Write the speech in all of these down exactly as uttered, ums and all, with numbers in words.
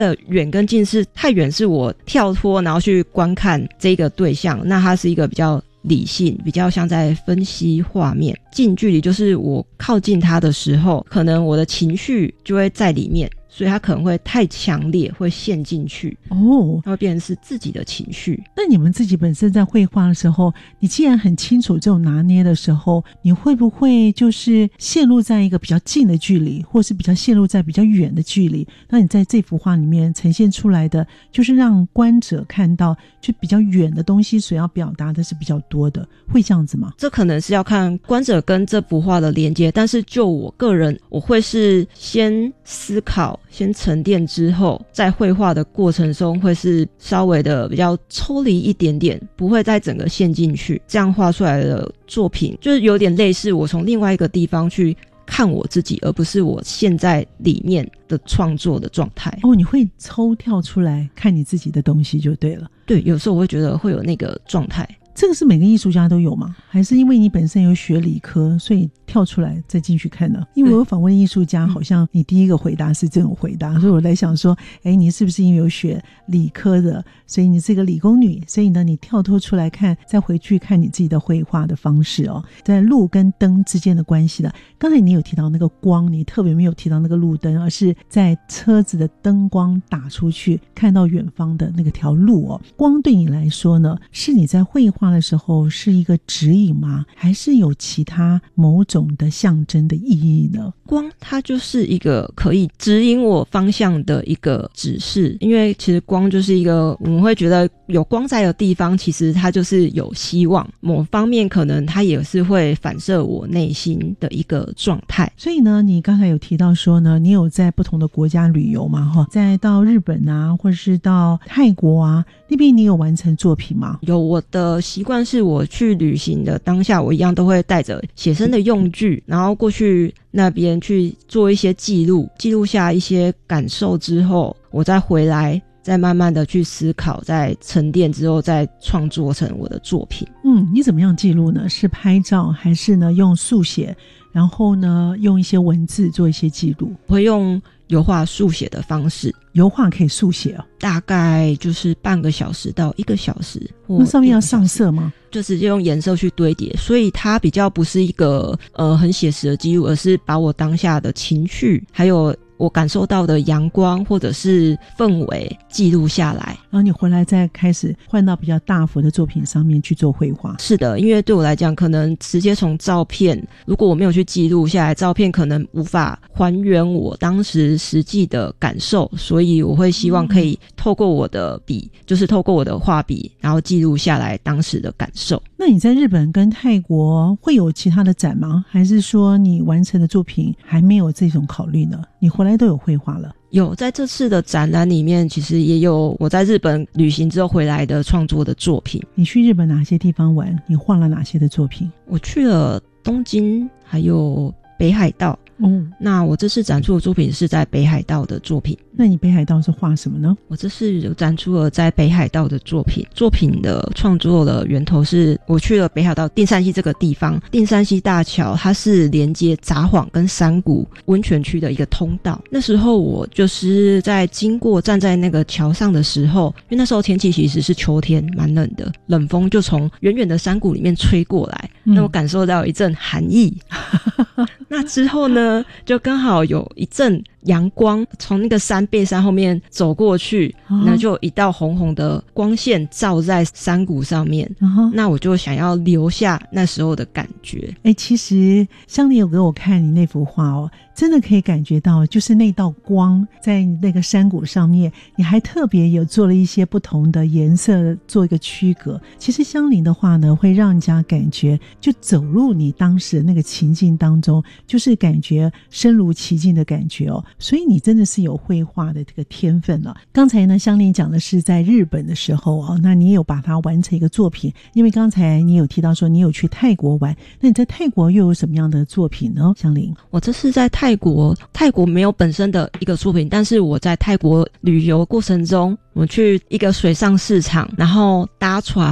的远跟近是太远是我跳脱然后去观看这个对象，那它是一个比较理性，比较像在分析画面。近距离就是我靠近他的时候，可能我的情绪就会在里面，所以他可能会太强烈，会陷进去哦，它会变成是自己的情绪。 那你们自己本身在绘画的时候，你既然很清楚这种拿捏的时候，你会不会就是陷入在一个比较近的距离，或是比较陷入在比较远的距离？那你在这幅画里面呈现出来的，就是让观者看到就比较远的东西，所要表达的是比较多的，会这样子吗？ 这可能是要看观者跟这幅画的连接，但是就我个人，我会是先思考，先沉淀之后，在绘画的过程中会是稍微的比较抽离一点点，不会再整个陷进去，这样画出来的作品就是有点类似我从另外一个地方去看我自己，而不是我现在里面的创作的状态。 哦，你会抽跳出来看你自己的东西就对了。 对，有时候我会觉得会有那个状态。 这个是每个艺术家都有吗？还是因为你本身有学理科，所以跳出来再进去看呢？因为我有访问艺术家，好像你第一个回答是这种回答，所以我在想说，哎，你是不是因为有学理科的，所以你是一个理工女，所以呢，你跳脱出来看，再回去看你自己的绘画的方式哦，在路跟灯之间的关系的。刚才你有提到那个光，你特别没有提到那个路灯，而是在车子的灯光打出去，看到远方的那个条路哦。光对你来说呢，是你在绘画的时候是一个指引吗？还是有其他某种的象征的意义呢？ 光它就是一个可以指引我方向的一个指示，因为其实光就是一个我们会觉得有光在的地方，其实它就是有希望，某方面可能它也是会反射我内心的一个状态。 所以呢，你刚才有提到说呢，你有在不同的国家旅游嘛，哈，再到日本啊，或者是到泰国啊，那边你有完成作品吗？ 有，我的习惯是我去旅行的当下，我一样都会带着写生的用具，然后过去那边去做一些记录，记录下一些感受之后，我再回来再慢慢的去思考，再沉淀之后再创作成我的作品。 嗯，你怎么样记录呢？是拍照还是呢用速写，然后呢用一些文字做一些记录？ 我会用油画速写的方式。 油画可以速写哦？ 大概就是半个小时到一个小时。 那上面要上色吗？ 就直接用颜色去堆叠，所以它比较不是一个呃很写实的记录，而是把我当下的情绪还有我感受到的阳光或者是氛围记录下来， 然后你回来再开始换到比较大幅的作品上面去做绘画。 是的，因为对我来讲，可能直接从照片，如果我没有去记录下来，照片可能无法还原我当时实际的感受，所以我会希望可以透过我的笔，嗯、就是透过我的画笔，然后记录下来当时的感受。 那你在日本跟泰国会有其他的展吗？还是说你完成的作品还没有这种考虑呢？你回来都有绘画了？ 有，在这次的展览里面，其实也有我在日本旅行之后回来的创作的作品。 你去日本哪些地方玩？你画了哪些的作品？ 我去了东京，还有北海道。哦，那我这次展出的作品是在北海道的作品。 那你北海道是画什么呢？ 我这次有展出了在北海道的作品。作品的创作的源头是我去了北海道定山溪这个地方，定山溪大桥它是连接札幌跟山谷温泉区的一个通道。那时候我就是在经过站在那个桥上的时候，因为那时候天气其实是秋天，蛮冷的，冷风就从远远的山谷里面吹过来，嗯、那我感受到一阵寒意。那之后呢，就刚好有一阵阳光从那个山背山后面走过去，那、哦、就有一道红红的光线照在山谷上面、哦、那我就想要留下那时候的感觉。 诶，其实香菱有给我看你那幅画哦，真的可以感觉到就是那道光在那个山谷上面，你还特别有做了一些不同的颜色做一个区隔。其实香菱的话呢，会让人家感觉就走入你当时的那个情境当中，就是感觉身如其境的感觉哦。所以你真的是有绘画的这个天分了。刚才呢，香菱讲的是在日本的时候哦，那你也有把它完成一个作品。因为刚才你有提到说你有去泰国玩，那你在泰国又有什么样的作品呢？香菱， 我这是在泰国，泰国没有本身的一个作品，但是我在泰国旅游过程中，我去一个水上市场，然后搭船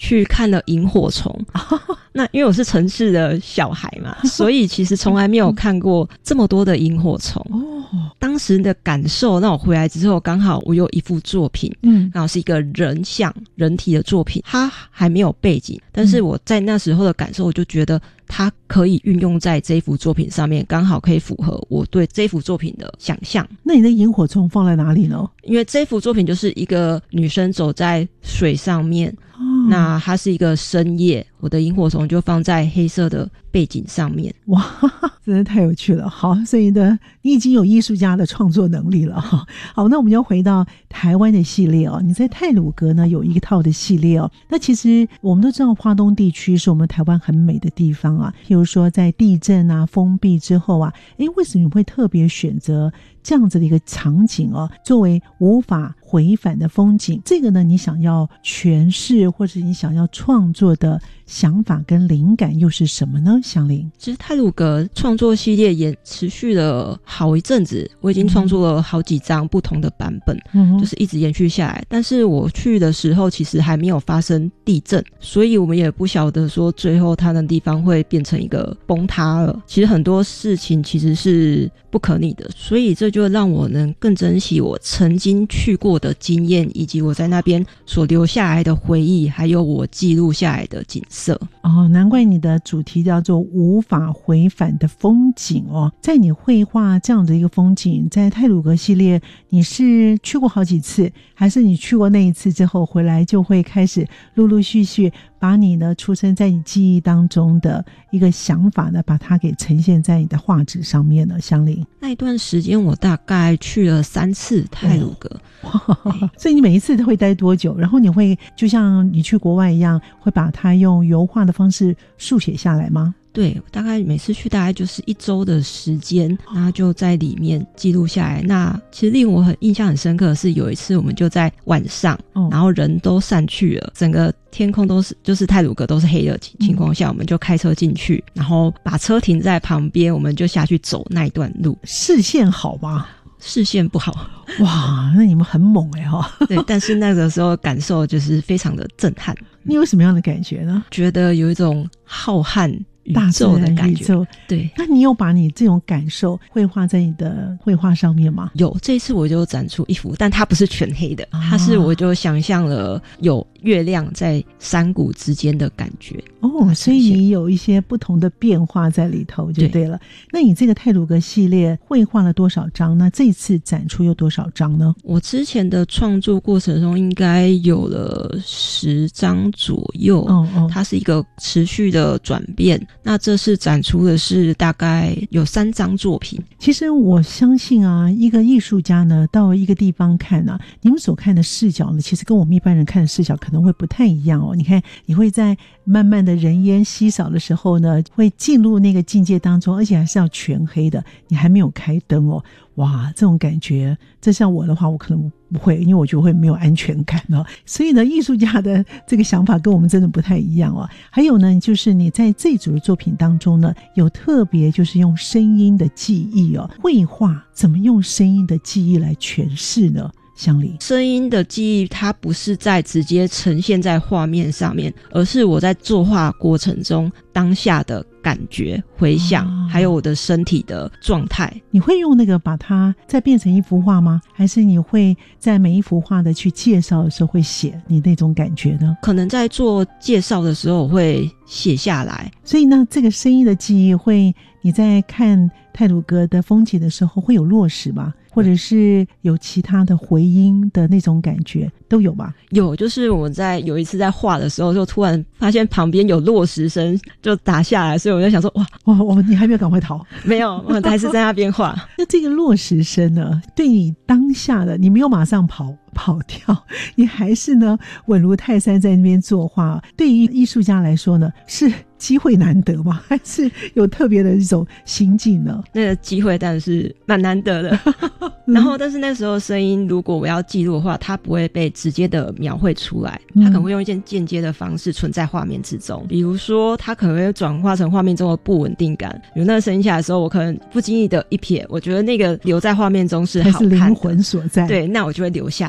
去看了萤火虫。那因为我是城市的小孩嘛，所以其实从来没有看过这么多的萤火虫。当时的感受，那我回来之后，刚好我有一幅作品，嗯，刚好是一个人像人体的作品，它还没有背景，但是我在那时候的感受，我就觉得它可以运用在这一幅作品上面，刚好可以符合我对这幅作品的想象。 那你的萤火虫放在哪里呢？ 因为这幅作品就是一个女生走在水上面，哦，那它是一个深夜，我的萤火虫就放在黑色的背景上面。 哇，真的太有趣了。好，所以呢，你已经有艺术家的创作能力了。好，那我们要回到台湾的系列哦。你在太鲁阁呢有一套的系列哦。那其实我们都知道花东地区是我们台湾很美的地方啊，譬如说在地震啊封闭之后啊，诶，为什么你会特别选择这样子的一个场景哦，作为无法回返的风景？这个呢，你想要诠释或者你想要创作的想法跟灵感又是什么呢？香菱， 其实太鲁阁创作系列也持续了好一阵子，我已经创作了好几张不同的版本，嗯，就是一直延续下来。但是我去的时候其实还没有发生地震，所以我们也不晓得说最后它的地方会变成一个崩塌了。其实很多事情其实是不可逆的，所以这就让我能更珍惜我曾经去过的经验，以及我在那边所留下来的回忆，还有我记录下来的景色。 哦，难怪你的主题叫做无法回返的风景哦。在你绘画这样的一个风景，在太鲁阁系列，你是去过好几次，还是你去过那一次之后回来就会开始陆陆续续把你呢出生在你记忆当中的一个想法呢，把它给呈现在你的画纸上面呢？香菱， 那一段时间我大概去了三次太鲁阁， 哦，所以你每一次都会待多久？然后你会就像你去国外一样，会把它用油画的方式速写下来吗？ 对，大概每次去大概就是一周的时间，然后就在里面记录下来。那其实令我很印象很深刻的是，有一次我们就在晚上，哦，然后人都散去了，整个天空都是就是太鲁阁都是黑的情况下，嗯，我们就开车进去，然后把车停在旁边，我们就下去走那一段路。 视线好吗？ 视线不好。 哇，那你们很猛哎哈！ 对，但是那个时候感受就是非常的震撼。 你有什么样的感觉呢？ 觉得有一种浩瀚宇宙的感觉。对， 那你有把你这种感受绘画在你的绘画上面吗？ 有，这次我就展出一幅，但它不是全黑的，它是我就想象了有月亮在山谷之间的感觉。 哦，所以你有一些不同的变化在里头就对了。对，那你这个太鲁阁系列绘画了多少张？那这次展出有多少张呢？ 我之前的创作过程中应该有了十张左右。哦哦，它是一个持续的转变。那这次展出的是大概有三张作品。 其实我相信啊，一个艺术家呢到一个地方看啊，你们所看的视角呢，其实跟我们一般人看的视角可能会不太一样哦。你看，你会在慢慢的人烟稀少的时候呢，会进入那个境界当中，而且还是要全黑的，你还没有开灯哦。哇，这种感觉，这像我的话我可能不会，因为我觉得会没有安全感哦。所以呢，艺术家的这个想法跟我们真的不太一样哦。还有呢，就是你在这组的作品当中呢，有特别就是用声音的记忆哦，绘画怎么用声音的记忆来诠释呢？香菱， 声音的记忆它不是在直接呈现在画面上面，而是我在作画过程中当下的感觉回想，哦，还有我的身体的状态。 你会用那个把它再变成一幅画吗？还是你会在每一幅画的去介绍的时候会写你那种感觉呢？ 可能在做介绍的时候我会写下来。 所以呢，这个声音的记忆会，你在看太鲁阁的风景的时候会有落实吗？或者是有其他的回音的那种感觉都有吧？ 有，就是我在有一次在画的时候，就突然发现旁边有落石声就打下来，所以我就想说，哇哇哇，你还没有赶快逃？ 没有，我还是在那边画。 那这个落石声呢，对你当下的，你没有马上跑跑掉，你还是呢稳如泰山在那边作画，对于艺术家来说呢，是机会难得吗？还是有特别的一种心境呢？ 那个机会当然是蛮难得的。然后但是那时候声音如果我要记录的话，它不会被直接的描绘出来，它可能会用一件间接的方式存在画面之中。比如说它可能会转化成画面中的不稳定感，比如那个声音下来的时候，我可能不经意的一瞥，我觉得那个留在画面中是好看的， 还是灵魂所在。 对，那我就会留下来。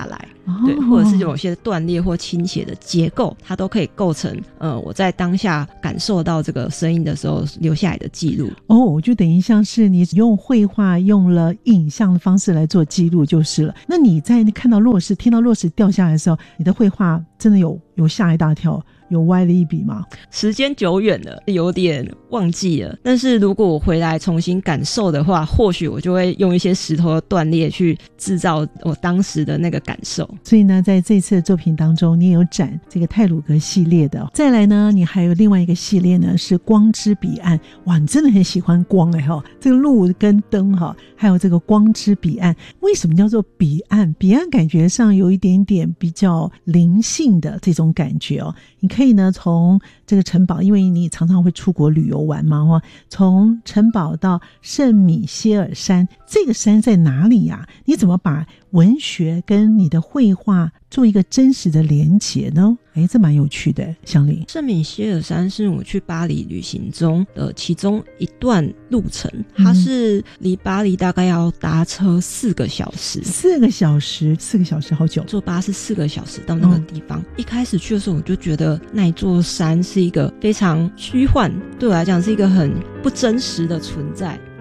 哦、 对，或者是有些断裂或倾斜的结构，它都可以构成呃我在当下感受到这个声音的时候留下来的记录。 哦，就等于像是你用绘画用了影像的方式来做记录就是了。那你在看到落石听到落石掉下来的时候，你的绘画真的有有吓一大跳，有歪了一笔吗？ 时间久远了，有点忘记了，但是如果我回来重新感受的话，或许我就会用一些石头的断裂去制造我当时的那个感受。 所以呢，在这次的作品当中，你也有展这个太鲁阁系列的。再来呢，你还有另外一个系列呢，是光之彼岸。哇，你真的很喜欢光哎哈，这个路跟灯哈，还有这个光之彼岸。为什么叫做彼岸？彼岸感觉上有一点点比较灵性的这种感觉哦。你可以呢从这个城堡，因为你常常会出国旅游玩嘛，哦，从城堡到圣米歇尔山，这个山在哪里呀？你怎么把文学跟你的绘画做一个真实的连结呢？诶，这蛮有趣的。香菱， 圣米歇尔山是我去巴黎旅行中的其中一段路程，它是离巴黎大概要搭车四个小时。 四个小时，四个小时好久。 坐巴士四个小时到那个地方。嗯、一开始去的时候，我就觉得那一座山是一个非常虚幻，对我来讲是一个很不真实的存在。